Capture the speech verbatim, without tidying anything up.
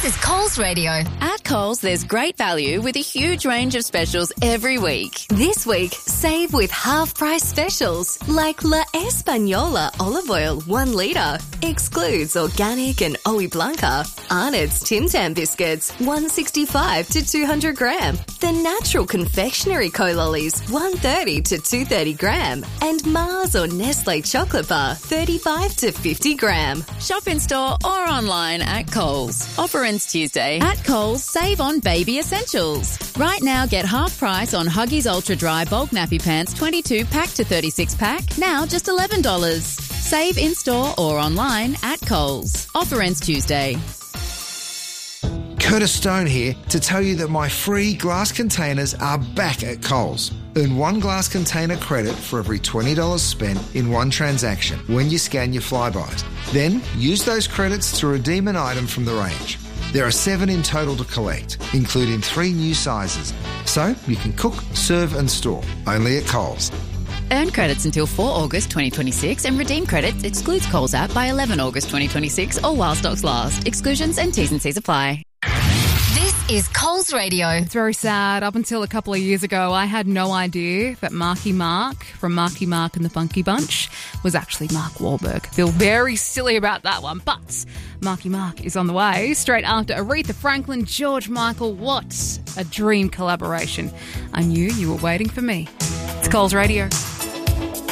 is Coles Radio. At Coles, there's great value with a huge range of specials every week. This week, save with half-price specials like La Española olive oil one litre. Excludes organic and Oli Blanca. Arnott's Tim Tam biscuits one sixty-five to two hundred gram. The Natural Confectionery Co-Lollies one thirty to two thirty gram. And Mars or Nestle chocolate bar thirty-five to fifty gram. Shop in store or online at Coles. Offer ends Tuesday. At Coles, save on baby essentials. Right now, get half price on Huggies Ultra Dry Bulk Nappy Pants twenty-two pack to thirty-six pack. Now just eleven dollars. Save in store or online at Coles. Offer ends Tuesday. Curtis Stone here to tell you that my free glass containers are back at Coles. Earn one glass container credit for every twenty dollars spent in one transaction when you scan your Flybys. Then use those credits to redeem an item from the range. There are seven in total to collect, including three new sizes. So you can cook, serve and store, only at Coles. Earn credits until the fourth of August twenty twenty-six and redeem credits excludes Coles app by the eleventh of August twenty twenty-six or while stocks last. Exclusions and T's and C's apply. This is Coles Radio. It's very sad. Up until a couple of years ago, I had no idea that Marky Mark from Marky Mark and the Funky Bunch was actually Mark Wahlberg. Feel very silly about that one, but Marky Mark is on the way straight after Aretha Franklin, George Michael. What a dream collaboration. I knew you were waiting for me. It's Coles Radio.